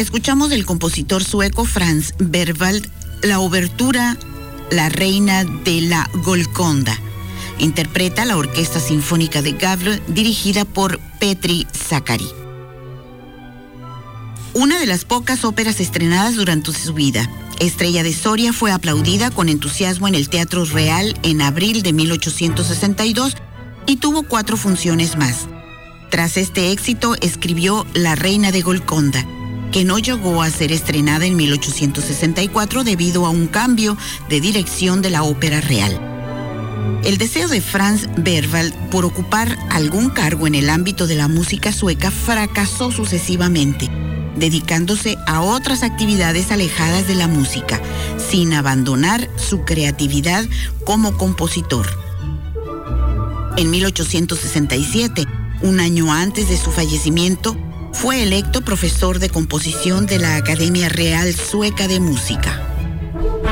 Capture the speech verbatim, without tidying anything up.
Escuchamos del compositor sueco Franz Berwald la obertura La Reina de la Golconda. Interpreta la Orquesta Sinfónica de Gavle, dirigida por Petri Sakari. Una de las pocas óperas estrenadas durante su vida, Estrella de Soria fue aplaudida con entusiasmo en el Teatro Real en abril de mil ochocientos sesenta y dos y tuvo cuatro funciones más. Tras este éxito, escribió La Reina de Golconda, que no llegó a ser estrenada en mil ochocientos sesenta y cuatro debido a un cambio de dirección de la Ópera Real. El deseo de Franz Berwald por ocupar algún cargo en el ámbito de la música sueca fracasó sucesivamente, dedicándose a otras actividades alejadas de la música, sin abandonar su creatividad como compositor. En mil ochocientos sesenta y siete, un año antes de su fallecimiento, fue electo profesor de composición de la Academia Real Sueca de Música.